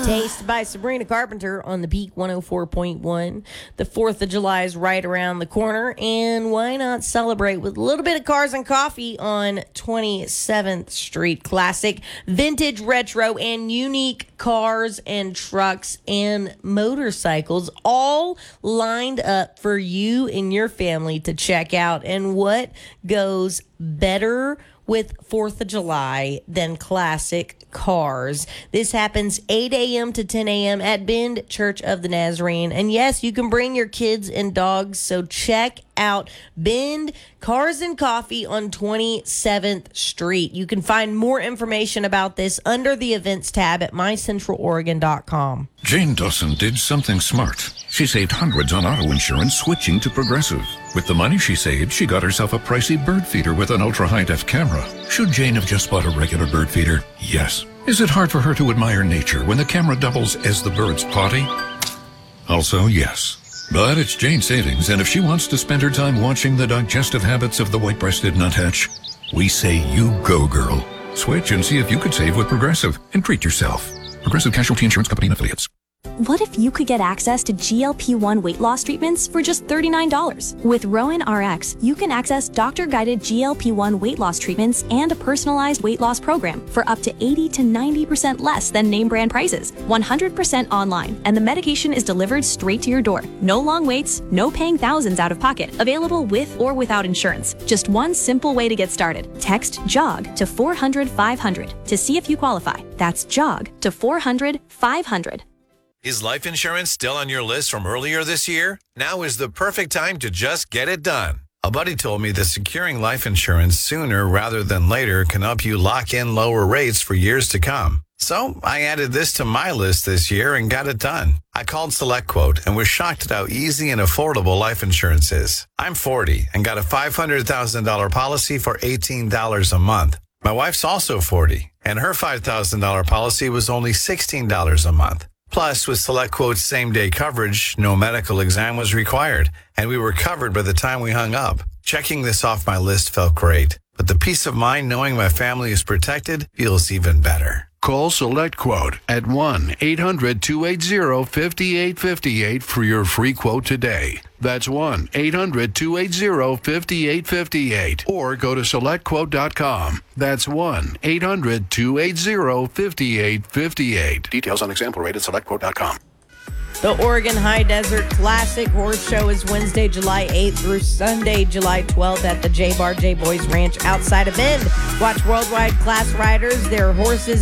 Taste by Sabrina Carpenter on the Peak 104.1. The 4th of July is right around the corner, and why not celebrate with a little bit of Cars and Coffee on 27th Street? Classic, vintage, retro, and unique cars and trucks and motorcycles all lined up for you and your family to check out. And what goes better with 4th of July than classic cars? This happens 8 a.m. to 10 a.m. at Bend Church of the Nazarene. And yes, you can bring your kids and dogs, so check out Bend Cars and Coffee on 27th Street. You can find more information about this under the events tab at mycentraloregon.com. Jane Dawson did something smart. She saved hundreds on auto insurance switching to Progressive. With the money she saved, she got herself a pricey bird feeder with an ultra-high-def camera. Should Jane have just bought a regular bird feeder? Yes. Is it hard for her to admire nature when the camera doubles as the bird's potty? Also, yes. But it's Jane's savings, and if she wants to spend her time watching the digestive habits of the white-breasted nuthatch, we say you go, girl. Switch and see if you could save with Progressive and treat yourself. Progressive Casualty Insurance Company and Affiliates. What if you could get access to GLP-1 weight loss treatments for just $39? With Rowan RX, you can access doctor-guided GLP-1 weight loss treatments and a personalized weight loss program for up to 80 to 90% less than name brand prices. 100% online, and the medication is delivered straight to your door. No long waits, no paying thousands out of pocket. Available with or without insurance. Just one simple way to get started. Text JOG to 400-500 to see if you qualify. That's JOG to 400-500. Is life insurance still on your list from earlier this year? Now is the perfect time to just get it done. A buddy told me that securing life insurance sooner rather than later can help you lock in lower rates for years to come. So I added this to my list this year and got it done. I called SelectQuote and was shocked at how easy and affordable life insurance is. I'm 40 and got a $500,000 policy for $18 a month. My wife's also 40, and her $5,000 policy was only $16 a month. Plus, with SelectQuote's same-day coverage, no medical exam was required, and we were covered by the time we hung up. Checking this off my list felt great, but the peace of mind knowing my family is protected feels even better. Call SelectQuote at 1-800-280-5858 for your free quote today. That's 1-800-280-5858. Or go to SelectQuote.com. That's 1-800-280-5858. Details on example rate at SelectQuote.com. The Oregon High Desert Classic Horse Show is Wednesday, July 8th through Sunday, July 12th at the J Bar J Boys Ranch outside of Bend. Watch worldwide class riders, their horses,